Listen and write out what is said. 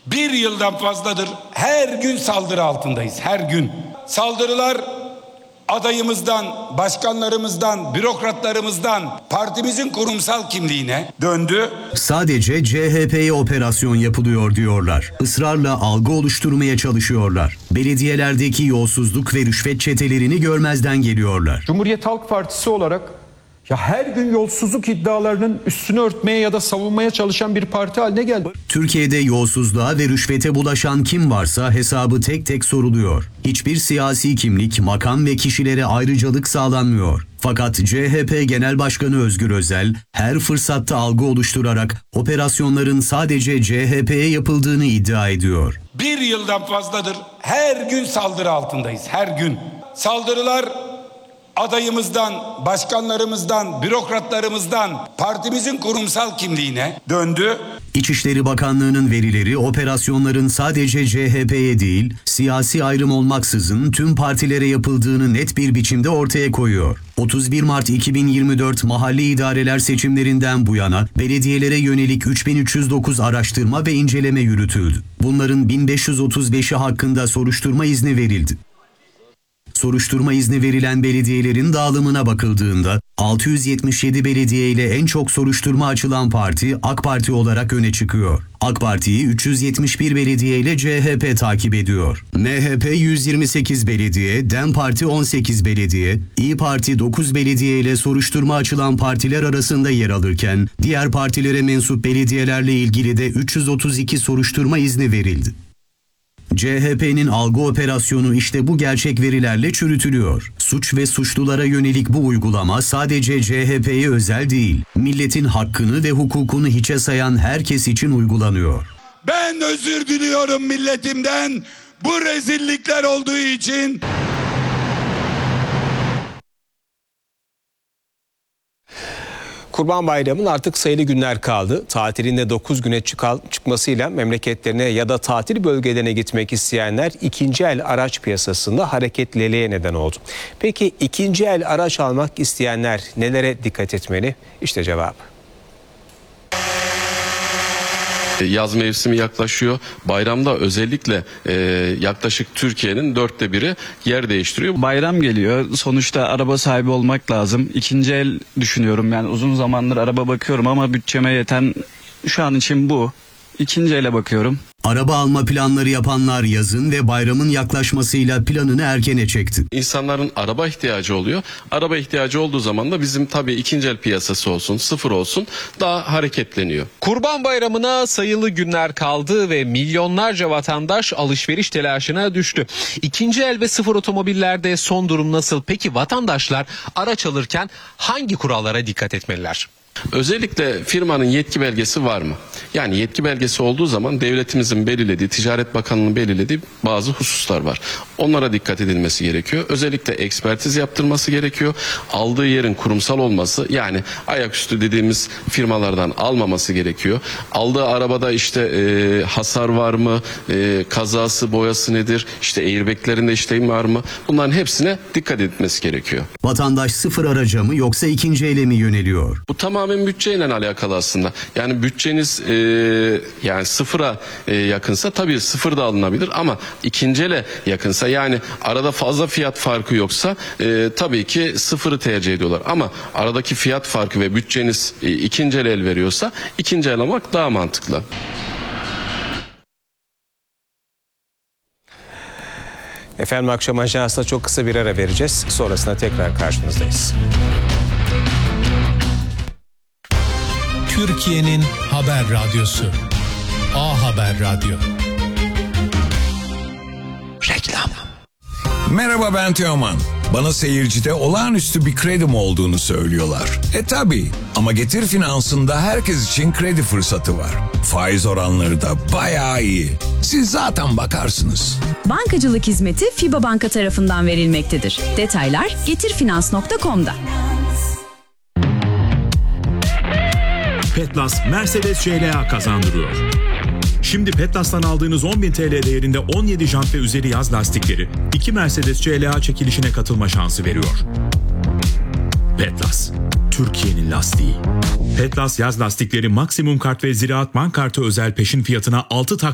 Bir yıldan fazladır her gün saldırı altındayız, her gün. Saldırılar adayımızdan, başkanlarımızdan, bürokratlarımızdan partimizin kurumsal kimliğine döndü. Sadece CHP'ye operasyon yapılıyor diyorlar. Israrla algı oluşturmaya çalışıyorlar. Belediyelerdeki yolsuzluk ve rüşvet çetelerini görmezden geliyorlar. Cumhuriyet Halk Partisi olarak ya her gün yolsuzluk iddialarının üstünü örtmeye ya da savunmaya çalışan bir parti haline geldi. Türkiye'de yolsuzluğa ve rüşvete bulaşan kim varsa hesabı tek tek soruluyor. Hiçbir siyasi kimlik, makam ve kişilere ayrıcalık sağlanmıyor. Fakat CHP Genel Başkanı Özgür Özel her fırsatta algı oluşturarak operasyonların sadece CHP'ye yapıldığını iddia ediyor. Bir yıldan fazladır her gün saldırı altındayız, her gün. Saldırılar adayımızdan, başkanlarımızdan, bürokratlarımızdan partimizin kurumsal kimliğine döndü. İçişleri Bakanlığı'nın verileri operasyonların sadece CHP'ye değil, siyasi ayrım olmaksızın tüm partilere yapıldığını net bir biçimde ortaya koyuyor. 31 Mart 2024 mahalli idareler seçimlerinden bu yana belediyelere yönelik 3309 araştırma ve inceleme yürütüldü. Bunların 1535'i hakkında soruşturma izni verildi. Soruşturma izni verilen belediyelerin dağılımına bakıldığında 677 belediye ile en çok soruşturma açılan parti AK Parti olarak öne çıkıyor. AK Parti'yi 371 belediye ile CHP takip ediyor. MHP 128 belediye, DEM Parti 18 belediye, İYİ Parti 9 belediye ile soruşturma açılan partiler arasında yer alırken diğer partilere mensup belediyelerle ilgili de 332 soruşturma izni verildi. CHP'nin algı operasyonu işte bu gerçek verilerle çürütülüyor. Suç ve suçlulara yönelik bu uygulama sadece CHP'ye özel değil, milletin hakkını ve hukukunu hiçe sayan herkes için uygulanıyor. Ben özür diliyorum milletimden bu rezillikler olduğu için. Kurban Bayramı'nın artık sayılı günler kaldı. Tatilinde 9 güne çıkmasıyla memleketlerine ya da tatil bölgelerine gitmek isteyenler ikinci el araç piyasasında hareketliliğe neden oldu. Peki ikinci el araç almak isteyenler nelere dikkat etmeli? İşte cevabı. Yaz mevsimi yaklaşıyor. Bayramda özellikle yaklaşık Türkiye'nin 1/4'ü yer değiştiriyor. Bayram geliyor. Sonuçta araba sahibi olmak lazım. İkinci el düşünüyorum. Yani uzun zamandır araba bakıyorum ama bütçeme yeten şu an için bu. İkinci ele bakıyorum. Araba alma planları yapanlar yazın ve bayramın yaklaşmasıyla planını erkene çekti. İnsanların araba ihtiyacı oluyor. Araba ihtiyacı olduğu zaman da bizim tabii ikinci el piyasası olsun, sıfır olsun daha hareketleniyor. Kurban Bayramı'na sayılı günler kaldı ve milyonlarca vatandaş alışveriş telaşına düştü. İkinci el ve sıfır otomobillerde son durum nasıl? Peki vatandaşlar araç alırken hangi kurallara dikkat etmeliler? Özellikle firmanın yetki belgesi var mı? Yani yetki belgesi olduğu zaman devletimizin belirlediği, Ticaret Bakanlığı'nın belirlediği bazı hususlar var. Onlara dikkat edilmesi gerekiyor. Özellikle ekspertiz yaptırması gerekiyor. Aldığı yerin kurumsal olması, yani ayaküstü dediğimiz firmalardan almaması gerekiyor. Aldığı arabada işte hasar var mı? Kazası, boyası nedir? İşte airbaglerinde işlem var mı? Bunların hepsine dikkat etmesi gerekiyor. Vatandaş sıfır araca mı yoksa ikinci ele mi yöneliyor? Bu tamamen bütçeyle alakalı aslında. Yani bütçeniz yani sıfıra yakınsa tabii sıfır da alınabilir ama ikinci ele yakınsa, yani arada fazla fiyat farkı yoksa tabii ki sıfırı tercih ediyorlar. Ama aradaki fiyat farkı ve bütçeniz ikinci el veriyorsa ikinci el almak daha mantıklı. Efendim akşam ajansına çok kısa bir ara vereceğiz. Sonrasında tekrar karşınızdayız. Türkiye'nin haber radyosu. A Haber Radyo. Reklam. Merhaba, ben Teoman. Bana seyircide olağanüstü bir kredim olduğunu söylüyorlar. Tabii, ama Getir Finans'ında herkes için kredi fırsatı var. Faiz oranları da bayağı iyi. Siz zaten bakarsınız. Bankacılık hizmeti FİBA Banka tarafından verilmektedir. Detaylar getirfinans.com'da. Petlas Mercedes CLA kazandırıyor. Şimdi Petlas'tan aldığınız 10.000 TL değerinde 17 jant ve üzeri yaz lastikleri 2 Mercedes CLA çekilişine katılma şansı veriyor. Petlas, Türkiye'nin lastiği. Petlas yaz lastikleri maksimum kart ve Ziraat Bank kartı özel peşin fiyatına 6